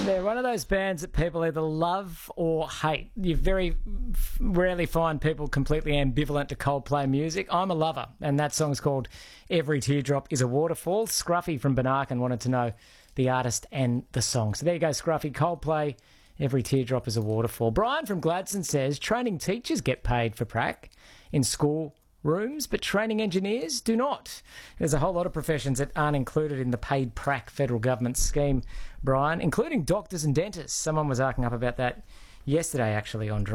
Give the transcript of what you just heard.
They're one of those bands that people either love or hate. You very rarely find people completely ambivalent to Coldplay music. I'm a lover, and that song's called Every Teardrop is a Waterfall. Scruffy from Benarkan wanted to know the artist and the song. So there you go, Scruffy. Coldplay, Every Teardrop is a Waterfall. Brian from Gladstone says, training teachers get paid for prac in school rooms, but training engineers do not. There's a whole lot of professions that aren't included in the paid prac federal government scheme, Brian, including doctors and dentists. Someone was asking up about that yesterday, actually, on